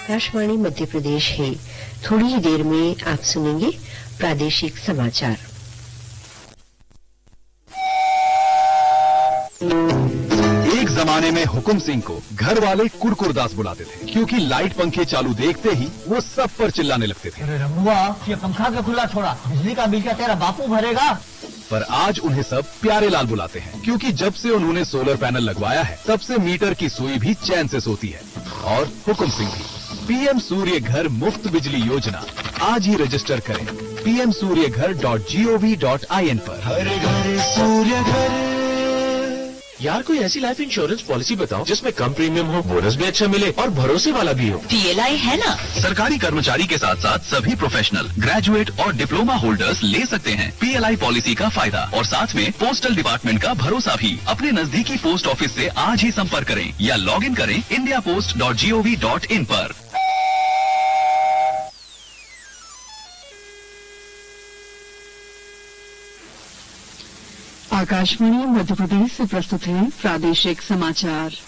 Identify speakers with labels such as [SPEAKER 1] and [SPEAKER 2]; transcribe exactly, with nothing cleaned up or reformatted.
[SPEAKER 1] आकाशवाणी मध्य प्रदेश है। थोड़ी ही देर में आप सुनेंगे प्रादेशिक समाचार।
[SPEAKER 2] एक जमाने में हुकुम सिंह को घर वाले कुरकुरदास बुलाते थे, क्योंकि लाइट पंखे चालू देखते ही वो सब पर चिल्लाने लगते थे।
[SPEAKER 3] अरे रमुआ, ये पंखा का खुला छोड़ा, बिजली का बिल क्या तेरा बापू भरेगा?
[SPEAKER 2] पर आज उन्हें सब प्यारे लाल बुलाते हैं, क्योंकि जब से उन्होंने सोलर पैनल लगवाया है तब से मीटर की सुई भी चैन से सोती है। और हुकुम सिंह भी। पीएम सूर्य घर मुफ्त बिजली योजना आज ही रजिस्टर करें पी एम सूर्य घर dot G O V dot I N पर।
[SPEAKER 4] हर घर सूर्य घर। यार कोई ऐसी लाइफ इंश्योरेंस पॉलिसी बताओ जिसमें कम प्रीमियम हो, बोनस भी अच्छा मिले और भरोसे वाला भी हो।
[SPEAKER 5] पीएलआई है ना।
[SPEAKER 6] सरकारी कर्मचारी के साथ साथ सभी प्रोफेशनल, ग्रेजुएट और डिप्लोमा होल्डर्स ले सकते हैं पीएलआई पॉलिसी का फायदा, और साथ में पोस्टल डिपार्टमेंट का भरोसा भी। अपने नजदीकी पोस्ट ऑफिस से आज ही संपर्क करें या लॉग इन करें India post dot G O V dot in पर।
[SPEAKER 7] आकाशवाणी मध्य प्रदेश से प्रस्तुत है प्रादेशिक समाचार।